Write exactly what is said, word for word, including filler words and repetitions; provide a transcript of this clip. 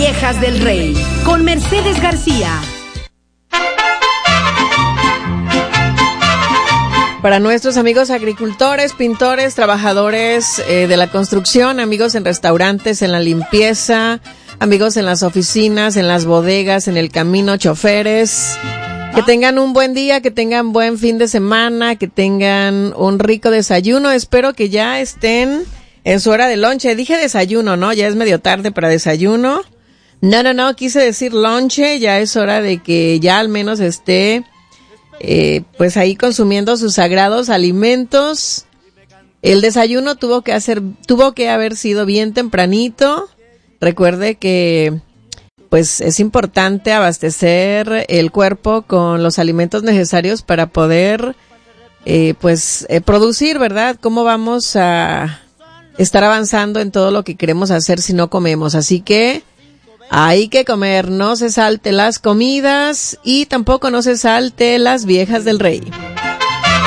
Viejas del Rey, con Mercedes García. Para nuestros amigos agricultores, pintores, trabajadores eh, de la construcción, amigos en restaurantes, en la limpieza, amigos en las oficinas, en las bodegas, en el camino, choferes, que tengan un buen día, que tengan buen fin de semana, que tengan un rico desayuno. Espero que ya estén en su hora de lonche. Dije desayuno, ¿no? Ya es medio tarde para desayuno. No, no, no, quise decir lonche. Ya es hora de que ya al menos esté Eh, pues ahí consumiendo sus sagrados alimentos. El desayuno tuvo que hacer, tuvo que haber sido bien tempranito. Recuerde que pues es importante abastecer el cuerpo con los alimentos necesarios para poder eh, pues eh, producir, ¿verdad? ¿Cómo vamos a estar avanzando en todo lo que queremos hacer si no comemos? Así que hay que comer, no se salte las comidas y tampoco no se salte las viejas del rey.